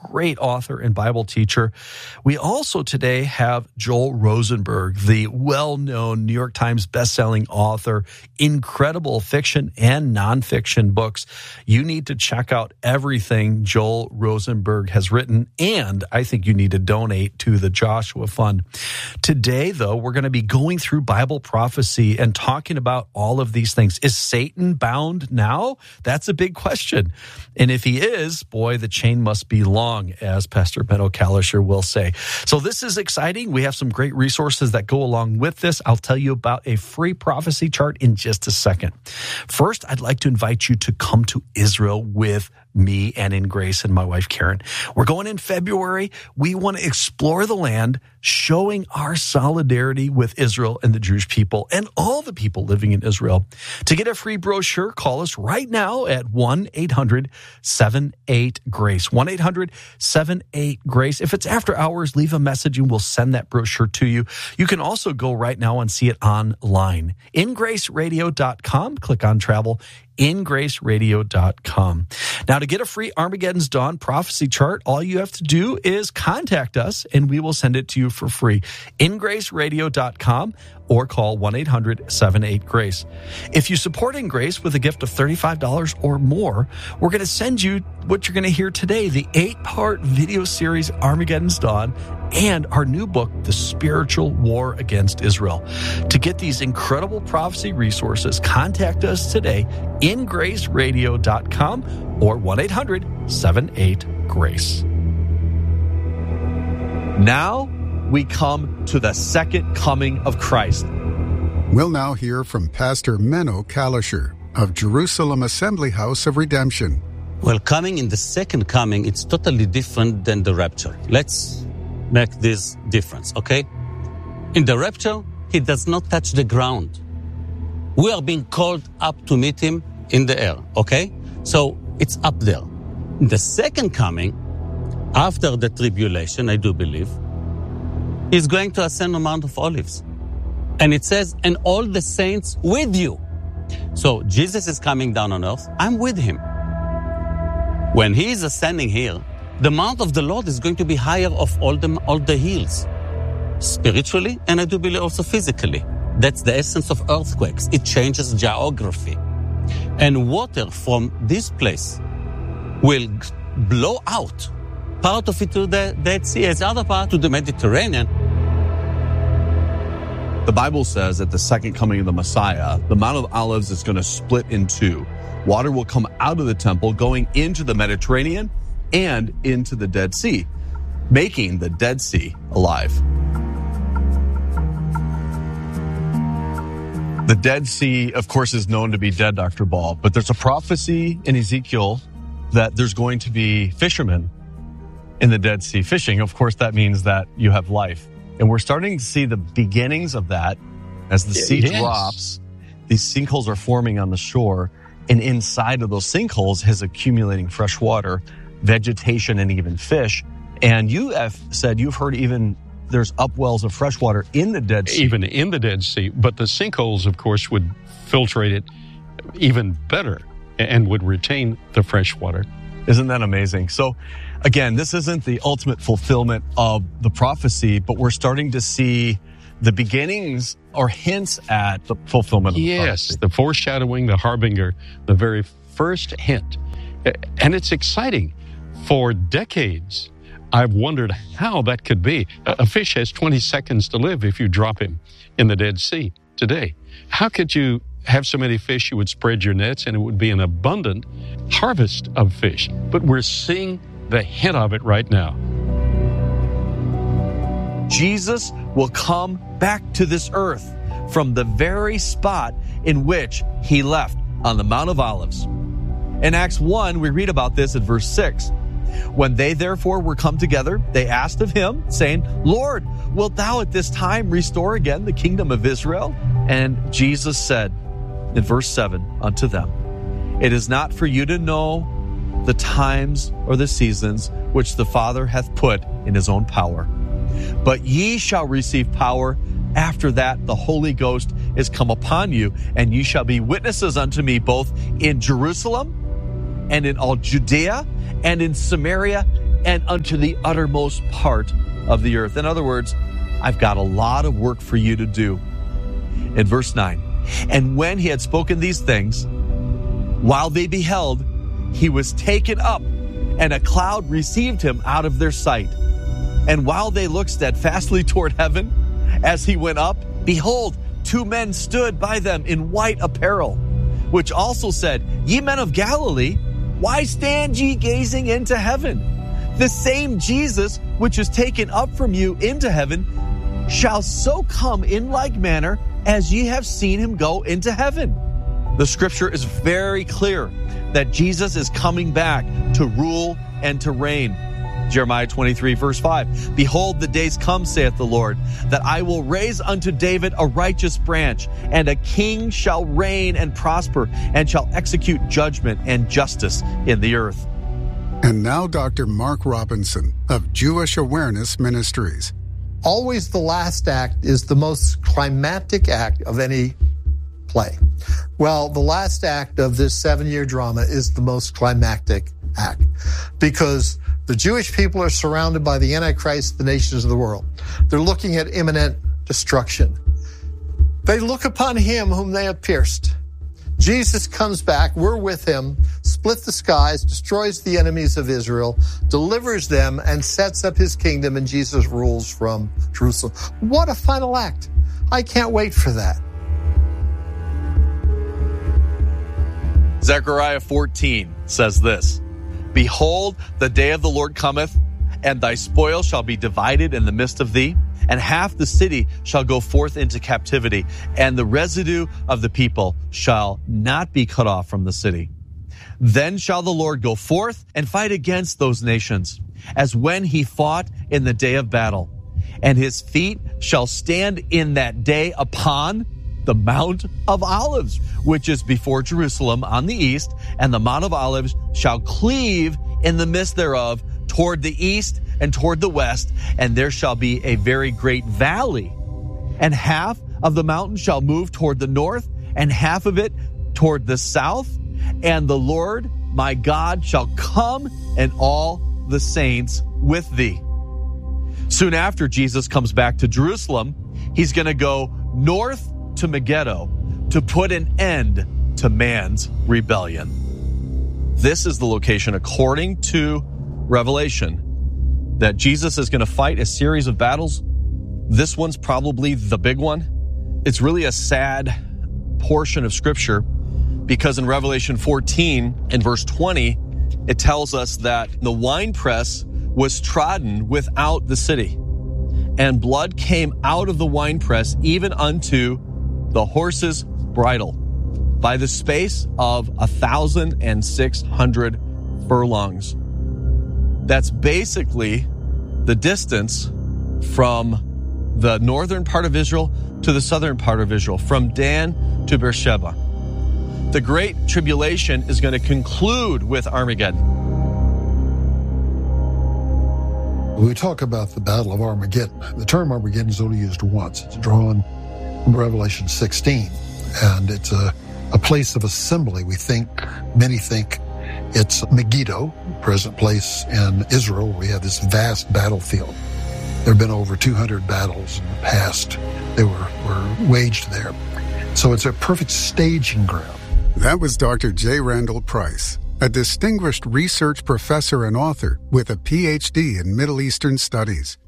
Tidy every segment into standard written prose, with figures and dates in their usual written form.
great author and Bible teacher. We also today have Joel Rosenberg, the well-known New York Times bestselling author, incredible fiction and nonfiction books. You need to check out everything Joel Rosenberg has written, and I think you need to donate to the Joshua Fund. Today, though, we're going to be going through Bible prophecy and talking about all of these things. Is Satan bound now? That's a big question. And if he is, boy, the chain must be long, as Pastor Menno Kalischer will say. So this is exciting. We have some great resources that go along with this. I'll tell you about a free prophecy chart in just a second. First, I'd like to invite you to come to Israel with me and in Grace and my wife, Karen. We're going in February. We want to explore the land, showing our solidarity with Israel and the Jewish people and all the people living in Israel. To get a free brochure, call us right now at 1-800-78-GRACE. 1-800-78-GRACE. If it's after hours, leave a message and we'll send that brochure to you. You can also go right now and see it online. InGraceRadio.com. Click on travel. InGraceRadio.com. Now, to get a free Armageddon's Dawn prophecy chart, all you have to do is contact us and we will send it to you for free. InGraceRadio.com or call 1-800-78-GRACE. If you support In Grace with a gift of $35 or more, we're going to send you what you're going to hear today, the 8-part video series Armageddon's Dawn and our new book, The Spiritual War Against Israel. To get these incredible prophecy resources, contact us today, ingraceradio.com or 1-800-78-GRACE. Now we come to the second coming of Christ. We'll now hear from Pastor Menno Kalischer of Jerusalem Assembly House of Redemption. Well, coming in the second coming, it's totally different than the rapture. Let's make this difference, okay? In the rapture, he does not touch the ground. We are being called up to meet him in the air, okay? So it's up there. In the second coming, after the tribulation, I do believe, he's going to ascend on Mount of Olives. And it says, and all the saints with you. So Jesus is coming down on earth. I'm with him. When he is ascending here, the mount of the Lord is going to be higher of all the hills. Spiritually, and I do believe also physically. That's the essence of earthquakes. It changes geography. And water from this place will blow out. Part of it to the Dead Sea, as the other part to the Mediterranean. The Bible says at the second coming of the Messiah, the Mount of Olives is going to split in two. Water will come out of the temple, going into the Mediterranean and into the Dead Sea, making the Dead Sea alive. The Dead Sea, of course, is known to be dead, Dr. Ball, but there's a prophecy in Ezekiel that there's going to be fishermen in the Dead Sea fishing. Of course, that means that you have life. And we're starting to see the beginnings of that as the sea drops. These sinkholes are forming on the shore, and inside of those sinkholes is accumulating fresh water, vegetation, and even fish. And you have said you've heard even there's upwells of fresh water in the Dead Sea. Even in the Dead Sea. But the sinkholes, of course, would filtrate it even better and would retain the fresh water. Isn't that amazing? So, again, this isn't the ultimate fulfillment of the prophecy, but we're starting to see the beginnings or hints at the fulfillment of the prophecy. Yes, the foreshadowing, the harbinger, the very first hint. And it's exciting. For decades, I've wondered how that could be. A fish has 20 seconds to live if you drop him in the Dead Sea today. How could you have so many fish you would spread your nets and it would be an abundant harvest of fish? But we're seeing the hint of it right now. Jesus will come back to this earth from the very spot in which he left on the Mount of Olives. In Acts 1, we read about this in verse 6. When they therefore were come together, they asked of him, saying, Lord, wilt thou at this time restore again the kingdom of Israel? And Jesus said in verse 7 unto them, It is not for you to know the times or the seasons which the Father hath put in his own power. But ye shall receive power. After that, the Holy Ghost is come upon you, and ye shall be witnesses unto me both in Jerusalem and in all Judea and in Samaria and unto the uttermost part of the earth. In other words, I've got a lot of work for you to do. In verse 9, and when he had spoken these things, while they beheld, he was taken up, and a cloud received him out of their sight. And while they looked steadfastly toward heaven, as he went up, behold, two men stood by them in white apparel, which also said, Ye men of Galilee, why stand ye gazing into heaven? The same Jesus which is taken up from you into heaven shall so come in like manner as ye have seen him go into heaven. The scripture is very clear that Jesus is coming back to rule and to reign. Jeremiah 23, verse 5, Behold, the days come, saith the Lord, that I will raise unto David a righteous branch, and a king shall reign and prosper, and shall execute judgment and justice in the earth. And now Dr. Mark Robinson of Jewish Awareness Ministries. Always the last act is the most climactic act of any play. Well, the last act of this 7-year drama is the most climactic act because the Jewish people are surrounded by the Antichrist, the nations of the world. They're looking at imminent destruction. They look upon him whom they have pierced. Jesus comes back, we're with him, split the skies, destroys the enemies of Israel, delivers them, and sets up his kingdom, and Jesus rules from Jerusalem. What a final act. I can't wait for that. Zechariah 14 says this, Behold, the day of the Lord cometh, and thy spoil shall be divided in the midst of thee, and half the city shall go forth into captivity, and the residue of the people shall not be cut off from the city. Then shall the Lord go forth and fight against those nations, as when he fought in the day of battle. And his feet shall stand in that day upon the Mount of Olives, which is before Jerusalem on the east, and the Mount of Olives shall cleave in the midst thereof toward the east and toward the west, and there shall be a very great valley. And half of the mountain shall move toward the north, and half of it toward the south. And the Lord my God shall come, and all the saints with thee. Soon after Jesus comes back to Jerusalem, he's going to go north to Megiddo to put an end to man's rebellion. This is the location, according to Revelation, that Jesus is going to fight a series of battles. This one's probably the big one. It's really a sad portion of Scripture because in Revelation 14 in verse 20, it tells us that the winepress was trodden without the city, and blood came out of the winepress even unto the horse's bridle by the space of 1,600 furlongs. That's basically the distance from the northern part of Israel to the southern part of Israel, from Dan to Beersheba. The Great Tribulation is going to conclude with Armageddon. We talk about the Battle of Armageddon. The term Armageddon is only used once. It's drawn from Revelation 16, and it's a place of assembly. Many think it's Megiddo, present place in Israel. We have this vast battlefield. There have been over 200 battles in the past. They were waged there. So it's a perfect staging ground. That was Dr. J. Randall Price, a distinguished research professor and author with a PhD in Middle Eastern Studies.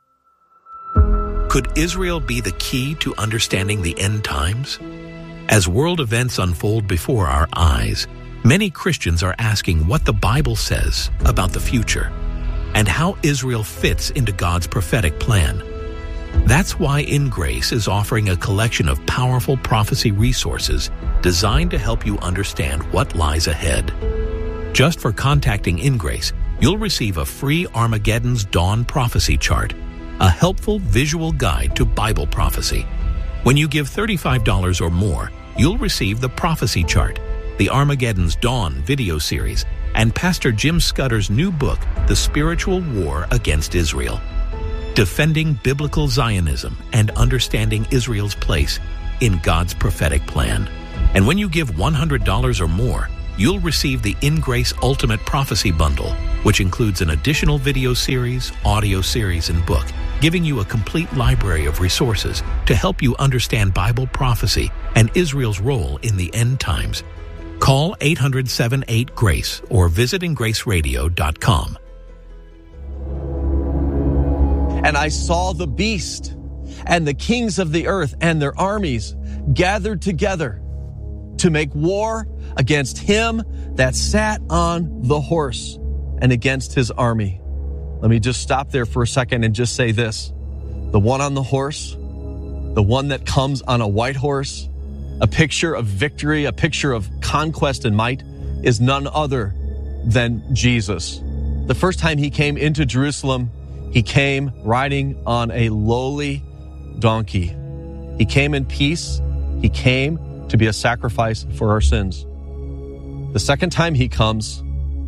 Could Israel be the key to understanding the end times? As world events unfold before our eyes, many Christians are asking what the Bible says about the future and how Israel fits into God's prophetic plan. That's why In Grace is offering a collection of powerful prophecy resources designed to help you understand what lies ahead. Just for contacting In Grace, you'll receive a free Armageddon's Dawn prophecy chart, a helpful visual guide to Bible prophecy. When you give $35 or more, you'll receive the prophecy chart, the Armageddon's Dawn video series, and Pastor Jim Scudder's new book, The Spiritual War Against Israel, Defending Biblical Zionism and Understanding Israel's Place in God's Prophetic Plan. And when you give $100 or more, you'll receive the In Grace Ultimate Prophecy Bundle, which includes an additional video series, audio series, and book, giving you a complete library of resources to help you understand Bible prophecy and Israel's role in the end times. Call 800-78-GRACE or visit ingraceradio.com. And I saw the beast and the kings of the earth and their armies gathered together to make war against him that sat on the horse and against his army. Let me just stop there for a second and just say this. The one on the horse, the one that comes on a white horse, a picture of victory, a picture of conquest and might, is none other than Jesus. The first time he came into Jerusalem, he came riding on a lowly donkey. He came in peace. He came to be a sacrifice for our sins. The second time he comes,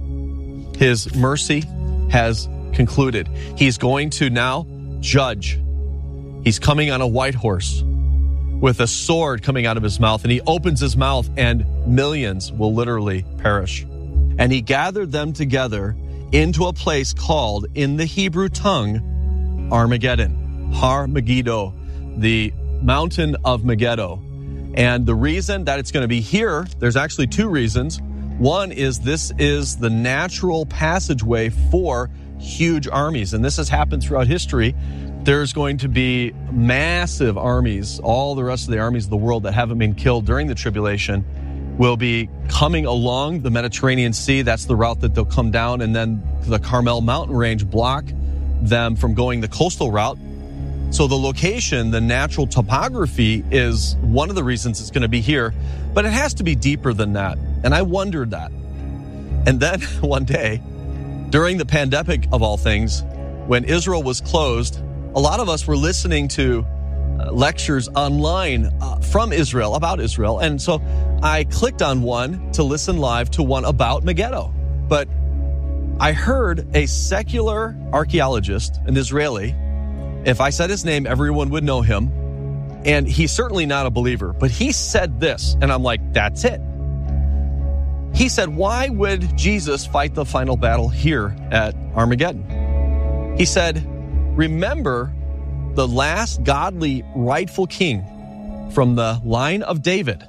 his mercy has concluded. He's going to now judge. He's coming on a white horse with a sword coming out of his mouth, and he opens his mouth and millions will literally perish. And he gathered them together into a place called, in the Hebrew tongue, Armageddon, Har Megiddo, the mountain of Megiddo. And the reason that it's going to be here, there's actually two reasons. One is this is the natural passageway for huge armies, and this has happened throughout history. There's going to be massive armies. All the rest of the armies of the world that haven't been killed during the tribulation will be coming along the Mediterranean Sea. That's the route that they'll come down, and then the Carmel mountain range block them from going the coastal route. So the location, the natural topography, is one of the reasons it's going to be here, but it has to be deeper than that. And I wondered that. And then one day, during the pandemic of all things, when Israel was closed, a lot of us were listening to lectures online from Israel, about Israel. And so I clicked on one to listen live to one about Megiddo. But I heard a secular archaeologist, an Israeli. If I said his name, everyone would know him. And he's certainly not a believer. But he said this, and I'm like, that's it. He said, why would Jesus fight the final battle here at Armageddon? He said, remember, the last godly rightful king from the line of David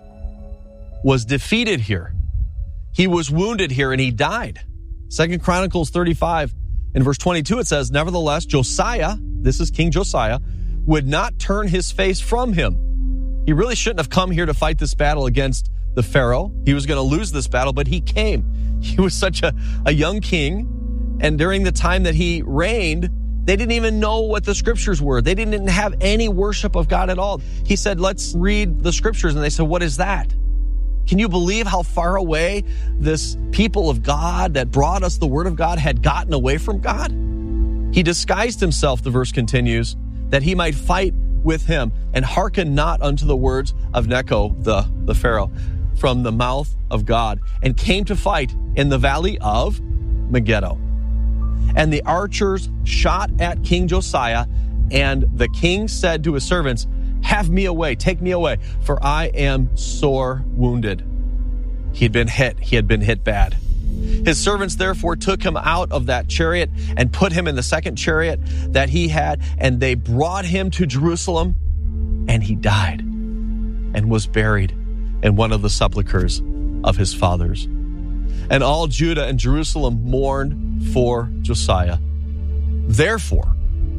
was defeated here. He was wounded here and he died. 2 Chronicles 35 in verse 22, it says, nevertheless, Josiah, this is King Josiah, would not turn his face from him. He really shouldn't have come here to fight this battle against the Pharaoh. He was going to lose this battle, but he came. He was such a young king. And during the time that he reigned, they didn't even know what the scriptures were. They didn't have any worship of God at all. He said, let's read the scriptures. And they said, what is that? Can you believe how far away this people of God that brought us the word of God had gotten away from God? He disguised himself, the verse continues, that he might fight with him and hearken not unto the words of Necho, the Pharaoh, from the mouth of God, and came to fight in the valley of Megiddo. And the archers shot at King Josiah, and the king said to his servants, have me away, take me away, for I am sore wounded. He had been hit bad. His servants therefore took him out of that chariot and put him in the second chariot that he had, and they brought him to Jerusalem, and he died and was buried in one of the sepulchres of his fathers. And all Judah and Jerusalem mourned for Josiah. Therefore,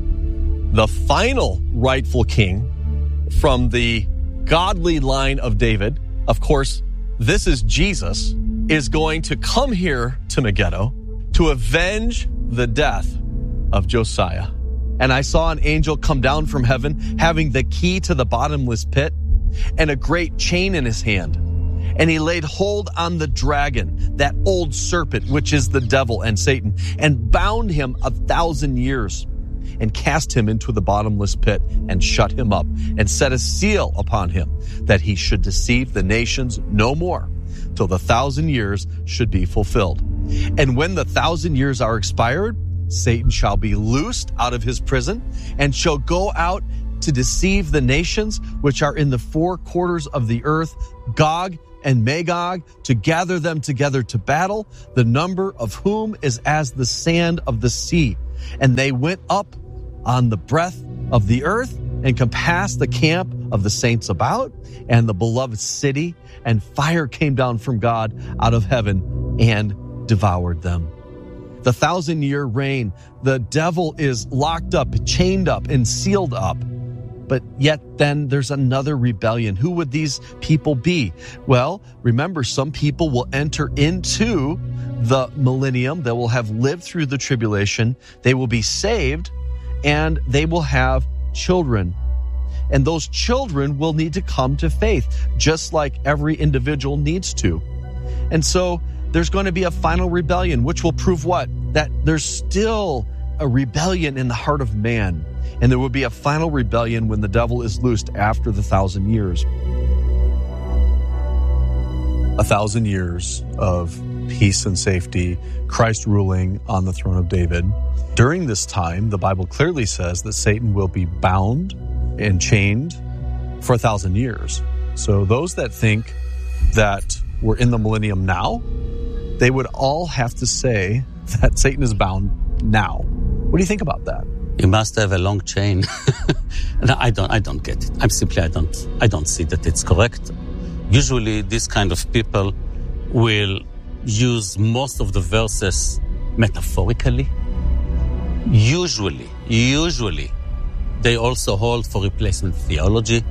the final rightful king from the godly line of David, of course, this is Jesus, is going to come here to Megiddo to avenge the death of Josiah. And I saw an angel come down from heaven having the key to the bottomless pit and a great chain in his hand. And he laid hold on the dragon, that old serpent, which is the devil and Satan, and bound him 1,000 years and cast him into the bottomless pit and shut him up and set a seal upon him that he should deceive the nations no more till the 1,000 years should be fulfilled. And when the 1,000 years are expired, Satan shall be loosed out of his prison and shall go out to deceive the nations which are in the four quarters of the earth, Gog and Magog, to gather them together to battle, the number of whom is as the sand of the sea. And they went up on the breadth of the earth and compassed the camp of the saints about and the beloved city, and fire came down from God out of heaven and devoured them. The 1,000-year reign, the devil is locked up, chained up, and sealed up. But yet then there's another rebellion. Who would these people be? Well, remember, some people will enter into the millennium. They will have lived through the tribulation. They will be saved, and they will have children. And those children will need to come to faith, just like every individual needs to. And so there's going to be a final rebellion, which will prove what? That there's still a rebellion in the heart of man. And there will be a final rebellion when the devil is loosed after the 1,000 years. 1,000 years of peace and safety, Christ ruling on the throne of David. During this time, the Bible clearly says that Satan will be bound and chained for 1,000 years. So those that think that we're in the millennium now, they would all have to say that Satan is bound now. What do you think about that? You must have a long chain. No, I don't get it. I don't see that it's correct. Usually these kind of people will use most of the verses metaphorically. Usually, they also hold for replacement theology.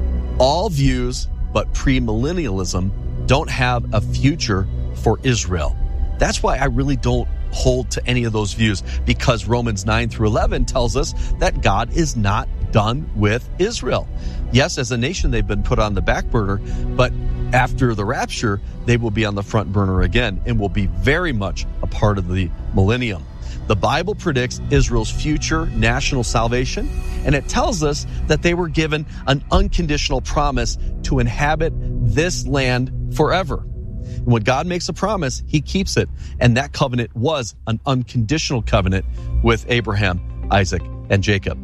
All views but premillennialism don't have a future for Israel. That's why I really don't hold to any of those views, because Romans 9 through 11 tells us that God is not done with Israel. Yes, as a nation, they've been put on the back burner, but after the rapture, they will be on the front burner again and will be very much a part of the millennium. The Bible predicts Israel's future national salvation, and it tells us that they were given an unconditional promise to inhabit this land forever. And when God makes a promise, he keeps it. And that covenant was an unconditional covenant with Abraham, Isaac, and Jacob.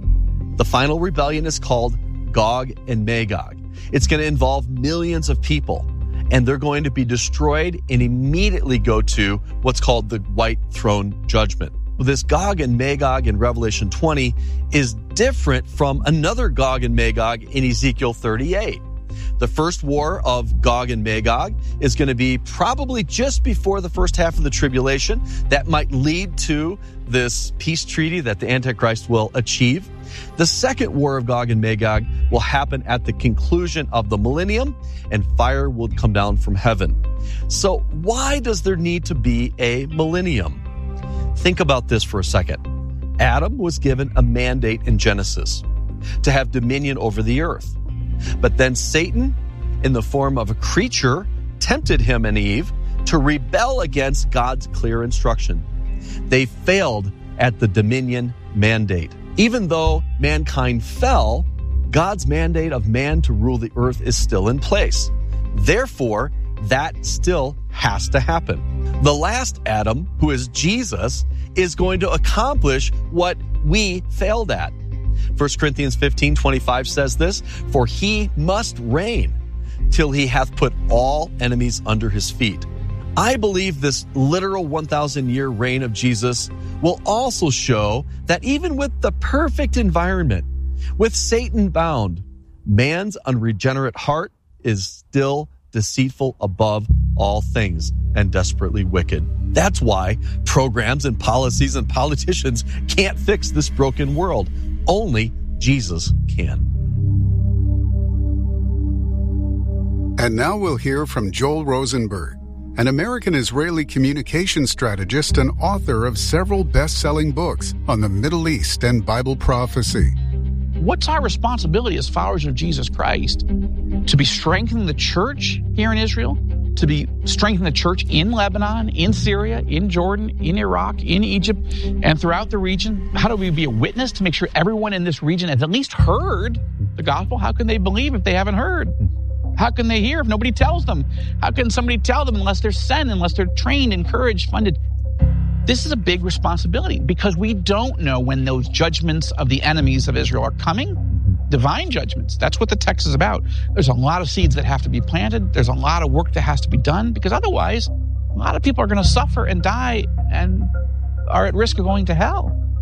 The final rebellion is called Gog and Magog. It's going to involve millions of people, and they're going to be destroyed and immediately go to what's called the White Throne Judgment. Well, this Gog and Magog in Revelation 20 is different from another Gog and Magog in Ezekiel 38. The first war of Gog and Magog is going to be probably just before the first half of the tribulation. That might lead to this peace treaty that the Antichrist will achieve. The second war of Gog and Magog will happen at the conclusion of the millennium, and fire will come down from heaven. So why does there need to be a millennium? Think about this for a second. Adam was given a mandate in Genesis to have dominion over the earth. But then Satan, in the form of a creature, tempted him and Eve to rebel against God's clear instruction. They failed at the dominion mandate. Even though mankind fell, God's mandate of man to rule the earth is still in place. Therefore, that still has to happen. The last Adam, who is Jesus, is going to accomplish what we failed at. 1 Corinthians 15:25 says this, "For he must reign till he hath put all enemies under his feet." I believe this literal 1,000-year reign of Jesus will also show that even with the perfect environment, with Satan bound, man's unregenerate heart is still deceitful above all things and desperately wicked. That's why programs and policies and politicians can't fix this broken world. Only Jesus can. And now we'll hear from Joel Rosenberg, an American-Israeli communication strategist and author of several best-selling books on the Middle East and Bible prophecy. What's our responsibility as followers of Jesus Christ? To be strengthening the church here in Israel, to be strengthening the church in Lebanon, in Syria, in Jordan, in Iraq, in Egypt, and throughout the region. How do we be a witness to make sure everyone in this region has at least heard the gospel? How can they believe if they haven't heard? How can they hear if nobody tells them? How can somebody tell them unless they're sent, unless they're trained, encouraged, funded? This is a big responsibility because we don't know when those judgments of the enemies of Israel are coming. divine judgments. That's what the text is about. There's a lot of seeds that have to be planted. There's a lot of work that has to be done, because otherwise a lot of people are going to suffer and die and are at risk of going to hell.